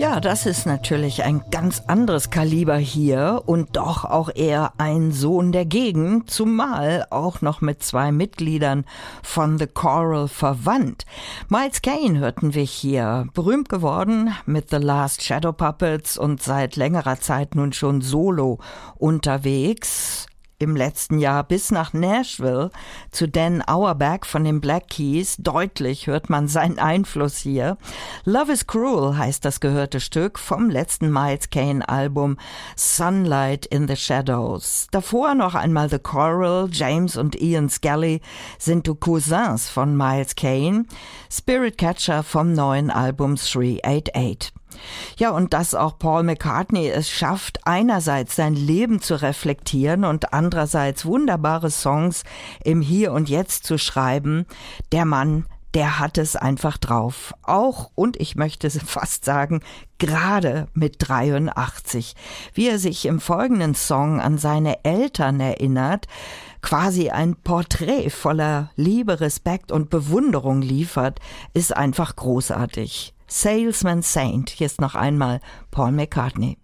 Ja, das ist natürlich ein ganz anderes Kaliber hier und doch auch eher ein Sohn der Gegend, zumal auch noch mit 2 Mitgliedern von The Coral verwandt. Miles Kane hörten wir hier, berühmt geworden mit The Last Shadow Puppets und seit längerer Zeit nun schon solo unterwegs. Im letzten Jahr bis nach Nashville zu Dan Auerbach von den Black Keys. Deutlich hört man seinen Einfluss hier. Love is Cruel heißt das gehörte Stück vom letzten Miles Kane Album Sunlight in the Shadows. Davor noch einmal The Coral. James und Ian Scully sind die Cousins von Miles Kane. Spirit Catcher vom neuen Album 388. Ja, und dass auch Paul McCartney es schafft, einerseits sein Leben zu reflektieren und andererseits wunderbare Songs im Hier und Jetzt zu schreiben, der Mann, der hat es einfach drauf. Auch, und ich möchte fast sagen, gerade mit 83. Wie er sich im folgenden Song an seine Eltern erinnert, quasi ein Porträt voller Liebe, Respekt und Bewunderung liefert, ist einfach großartig. Salesman Saint. Hier ist noch einmal Paul McCartney.